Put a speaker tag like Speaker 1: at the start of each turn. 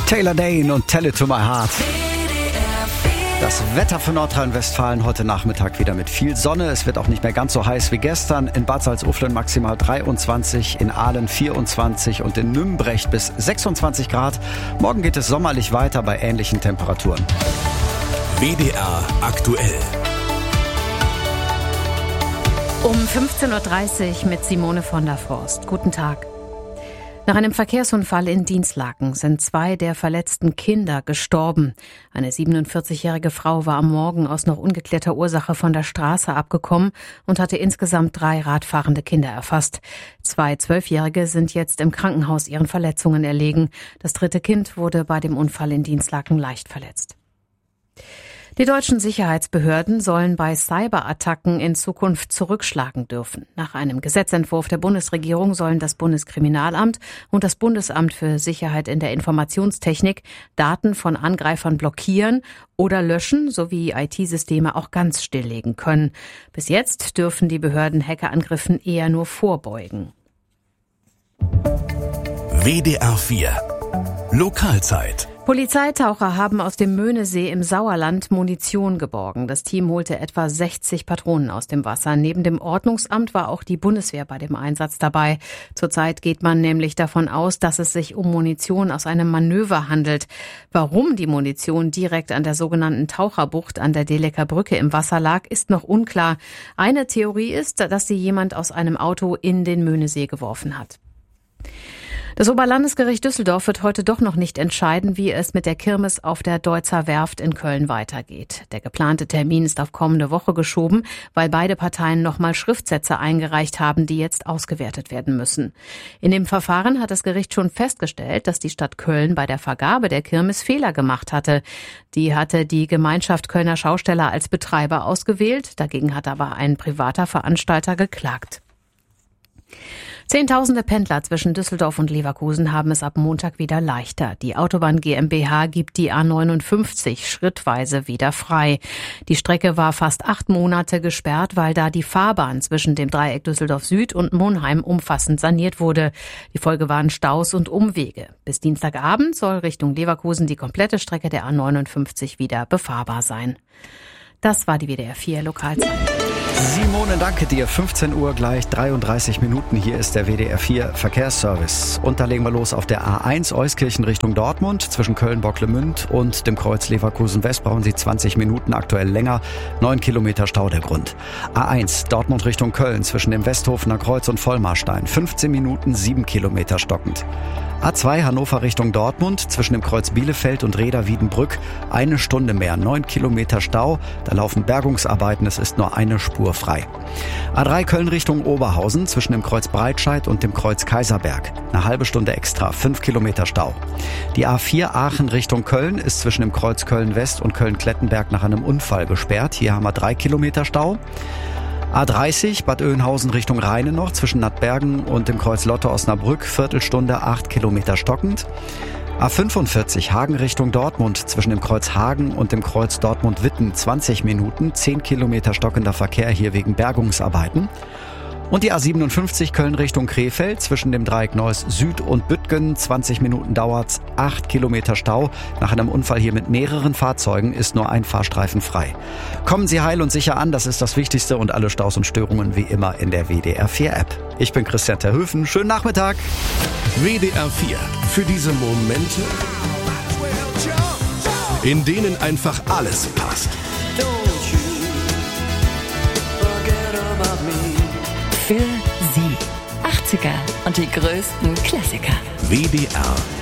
Speaker 1: Taylor Dayne und Tell It To My Heart. Das Wetter für Nordrhein-Westfalen heute Nachmittag wieder mit viel Sonne. Es wird auch nicht mehr ganz so heiß wie gestern. In Bad Salzuflen maximal 23, in Aalen 24 und in Nümbrecht bis 26 Grad. Morgen geht es sommerlich weiter bei ähnlichen Temperaturen.
Speaker 2: WDR aktuell.
Speaker 3: Um 15.30 Uhr mit Simone von der Forst. Guten Tag. Nach einem Verkehrsunfall in Dinslaken sind 2 der verletzten Kinder gestorben. Eine 47-jährige Frau war am Morgen aus noch ungeklärter Ursache von der Straße abgekommen und hatte insgesamt 3 radfahrende Kinder erfasst. 2 12-Jährige sind jetzt im Krankenhaus ihren Verletzungen erlegen. Das 3. Kind wurde bei dem Unfall in Dinslaken leicht verletzt. Die deutschen Sicherheitsbehörden sollen bei Cyberattacken in Zukunft zurückschlagen dürfen. Nach einem Gesetzentwurf der Bundesregierung sollen das Bundeskriminalamt und das Bundesamt für Sicherheit in der Informationstechnik Daten von Angreifern blockieren oder löschen sowie IT-Systeme auch ganz stilllegen können. Bis jetzt dürfen die Behörden Hackerangriffen eher nur vorbeugen.
Speaker 2: WDR 4 Lokalzeit.
Speaker 3: Polizeitaucher haben aus dem Möhnesee im Sauerland Munition geborgen. Das Team holte etwa 60 Patronen aus dem Wasser. Neben dem Ordnungsamt war auch die Bundeswehr bei dem Einsatz dabei. Zurzeit geht man nämlich davon aus, dass es sich um Munition aus einem Manöver handelt. Warum die Munition direkt an der sogenannten Taucherbucht an der Delecker Brücke im Wasser lag, ist noch unklar. Eine Theorie ist, dass sie jemand aus einem Auto in den Möhnesee geworfen hat. Das Oberlandesgericht Düsseldorf wird heute doch noch nicht entscheiden, wie es mit der Kirmes auf der Deutzer Werft in Köln weitergeht. Der geplante Termin ist auf kommende Woche geschoben, weil beide Parteien nochmal Schriftsätze eingereicht haben, die jetzt ausgewertet werden müssen. In dem Verfahren hat das Gericht schon festgestellt, dass die Stadt Köln bei der Vergabe der Kirmes Fehler gemacht hatte. Die hatte die Gemeinschaft Kölner Schausteller als Betreiber ausgewählt. Dagegen hat aber ein privater Veranstalter geklagt. Zehntausende Pendler zwischen Düsseldorf und Leverkusen haben es ab Montag wieder leichter. Die Autobahn GmbH gibt die A59 schrittweise wieder frei. Die Strecke war fast 8 Monate gesperrt, weil da die Fahrbahn zwischen dem Dreieck Düsseldorf Süd und Monheim umfassend saniert wurde. Die Folge waren Staus und Umwege. Bis Dienstagabend soll Richtung Leverkusen die komplette Strecke der A59 wieder befahrbar sein. Das war die WDR 4 Lokalzeit.
Speaker 1: Simone, danke dir. 15 Uhr gleich 33 Minuten. Hier ist der WDR 4 Verkehrsservice. Und da legen wir los auf der A1 Euskirchen Richtung Dortmund. Zwischen Köln-Bocklemünd und dem Kreuz Leverkusen-West brauchen Sie 20 Minuten, aktuell länger. 9 Kilometer Stau der Grund. A1 Dortmund Richtung Köln zwischen dem Westhofener Kreuz und Vollmarstein. 15 Minuten, 7 Kilometer stockend. A2 Hannover Richtung Dortmund zwischen dem Kreuz Bielefeld und Reda-Wiedenbrück 1 Stunde mehr, 9 Kilometer Stau. Da laufen Bergungsarbeiten, es ist nur eine Spur frei. A3 Köln Richtung Oberhausen zwischen dem Kreuz Breitscheid und dem Kreuz Kaiserberg. Eine halbe Stunde extra, 5 Kilometer Stau. Die A4 Aachen Richtung Köln ist zwischen dem Kreuz Köln-West und Köln-Klettenberg nach einem Unfall gesperrt. Hier haben wir 3 Kilometer Stau. A30 Bad Oeynhausen Richtung Rheine noch zwischen Nattbergen und dem Kreuz Lotte-Osnabrück, Viertelstunde, 8 Kilometer stockend. A45 Hagen Richtung Dortmund zwischen dem Kreuz Hagen und dem Kreuz Dortmund-Witten 20 Minuten, 10 Kilometer stockender Verkehr hier wegen Bergungsarbeiten. Und die A57 Köln Richtung Krefeld zwischen dem Dreieck Neuss Süd und Büttgen, 20 Minuten dauert's, 8 Kilometer Stau. Nach einem Unfall hier mit mehreren Fahrzeugen ist nur ein Fahrstreifen frei. Kommen Sie heil und sicher an, das ist das Wichtigste, und alle Staus und Störungen wie immer in der WDR 4 App. Ich bin Christian Terhöfen, schönen Nachmittag.
Speaker 2: WDR 4 für diese Momente, in denen einfach alles passt.
Speaker 4: Für Sie. 80er und die größten Klassiker.
Speaker 2: WDR